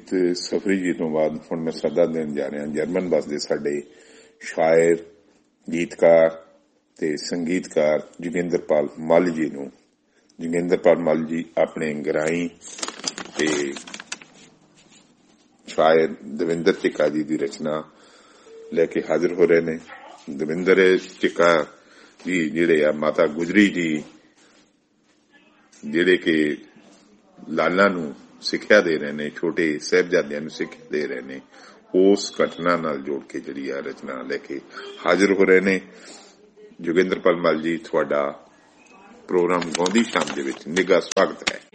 ਅਜੀਤ ਸਫਰੀ ਜੀ ਤੋਂ ਬਾਅਦ ਹੁਣ ਮੈਂ ਸੱਦਾ ਦੇਣ ਜਾ ਰਿਹਾ ਜਰਮਨ ਵਸਦੇ ਸਾਡੇ ਸ਼ਾਇਰ, ਗੀਤਕਾਰ ਤੇ ਸੰਗੀਤਕਾਰ ਜੋਗਿੰਦਰਪਾਲ ਮੱਲ ਜੀ ਨੂੰ। ਜੋਗਿੰਦਰਪਾਲ ਮੱਲ ਜੀ ਆਪਣੇ ਗਰਾਈ ਤੇ ਸ਼ਾਇਰ ਦਵਿੰਦਰ ਚਿੱਕਾ ਜੀ ਦੀ ਰਚਨਾ ਲੈ ਕੇ ਹਾਜ਼ਰ ਹੋ ਰਹੇ ਨੇ। ਦਵਿੰਦਰ ਚਿੱਕਾ ਜੀ ਜਿਹੜੇ ਆ ਮਾਤਾ ਗੁਜਰੀ ਜੀ ਜਿਹੜੇ ਕਿ ਲਾਲਾ ਨੂੰ ਸਿੱਖਿਆ ਦੇ ਰਹੇ ਨੇ, ਛੋਟੇ ਸਾਹਿਬਜ਼ਾਦਿਆਂ ਨੂੰ ਸਿੱਖਿਆ ਦੇ ਰਹੇ ਨੇ, ਉਸ ਘਟਨਾ ਨਾਲ ਜੋੜ ਕੇ ਜਿਹੜੀ ਆ ਰਚਨਾ ਲੈ ਕੇ ਹਾਜ਼ਰ ਹੋ ਰਹੇ ਨੇ। ਜੋਗਿੰਦਰਪਾਲ ਮੱਲ ਜੀ, ਤੁਹਾਡਾ ਪ੍ਰੋਗਰਾਮ ਗਾਉਂਦੀ ਸ਼ਾਮ ਦੇ ਵਿੱਚ ਨਿੱਘਾ ਸਵਾਗਤ ਹੈ।